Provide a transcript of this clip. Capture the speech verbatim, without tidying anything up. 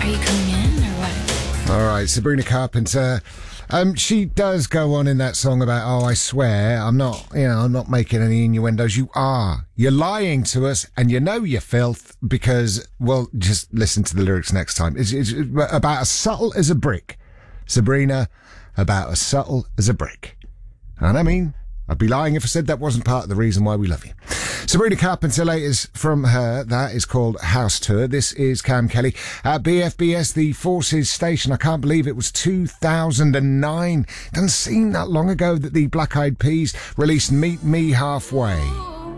you coming in or what? All right, Sabrina Carpenter. Um, she does go on in that song about, oh, I swear, I'm not, you know, I'm not making any innuendos. You are. You're lying to us, and you know you're filth because, well, just listen to the lyrics next time. It's, it's about as subtle as a brick. Sabrina, about as subtle as a brick. And I mean, I'd be lying if I said that wasn't part of the reason why we love you. Sabrina Carpenter, latest from her. That is called House Tour. This is Cam Kelly at B F B S, the Forces station. I can't believe it was two thousand nine. Doesn't seem that long ago that the Black Eyed Peas released Meet Me Halfway.